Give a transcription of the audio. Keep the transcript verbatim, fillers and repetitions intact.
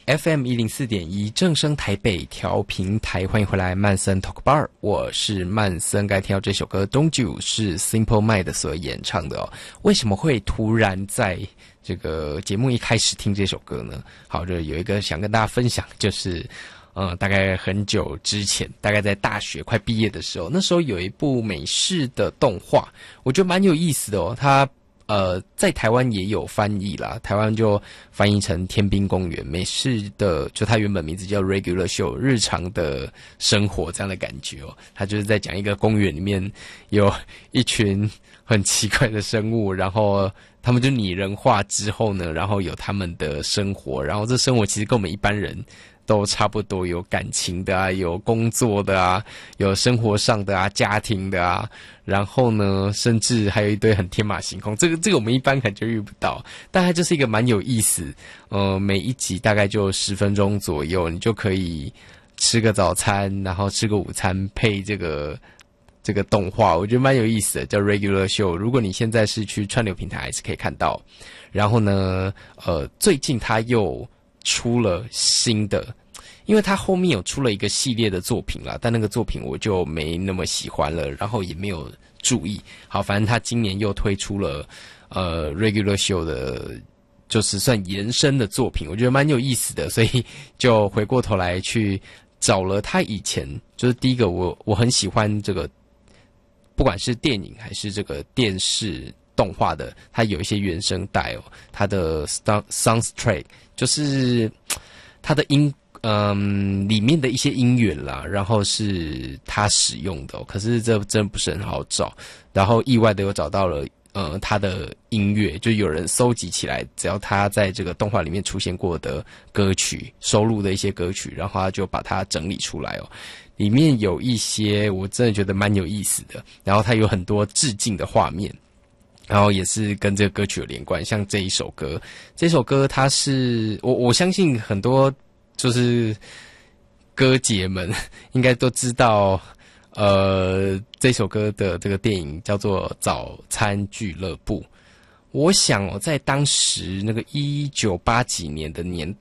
F M 一零四点一正声台北调频台，欢迎回来曼森 Talk Bar， 我是曼森。该听到这首歌 Don't You 是 Simple Mind 所演唱的哦。为什么会突然在这个节目一开始听这首歌呢？好，就有一个想跟大家分享，就是呃，大概很久之前，大概在大学快毕业的时候，那时候有一部美式的动画，我觉得蛮有意思的哦。它呃，在台湾也有翻译啦，台湾就翻译成天滨公园，美式的就它原本名字叫 Regular Show， 日常的生活这样的感觉哦。它就是在讲一个公园里面有一群很奇怪的生物，然后他们就拟人化之后呢，然后有他们的生活，然后这生活其实跟我们一般人都差不多，有感情的啊，有工作的啊，有生活上的啊，家庭的啊，然后呢，甚至还有一堆很天马行空，这个这个我们一般可能就遇不到，但它就是一个蛮有意思，呃，每一集大概就十分钟左右，你就可以吃个早餐，然后吃个午餐，配这个这个动画，我觉得蛮有意思的，叫 Regular Show。如果你现在是去串流平台，还是可以看到。然后呢，呃，最近它又出了新的，因为他后面有出了一个系列的作品啦，但那个作品我就没那么喜欢了，然后也没有注意。好，反正他今年又推出了呃 Regular Show 的，就是算延伸的作品，我觉得蛮有意思的，所以就回过头来去找了他以前，就是第一个我我很喜欢这个，不管是电影还是这个电视动画的，它有一些原声带哦，它的 soundtrack 就是它的音，嗯，里面的一些音源啦，然后是它使用的哦，可是这真不是很好找，然后意外的又找到了，呃，它的音乐，就有人搜集起来，只要他在这个动画里面出现过的歌曲，收录的一些歌曲，然后他就把它整理出来哦。里面有一些我真的觉得蛮有意思的，然后它有很多致敬的画面。然后也是跟这个歌曲有连贯，像这一首歌，这首歌它是我我相信很多就是歌姐们应该都知道，呃，这首歌的这个电影叫做《早餐俱乐部》。我想哦，在当时那个一九八几年的年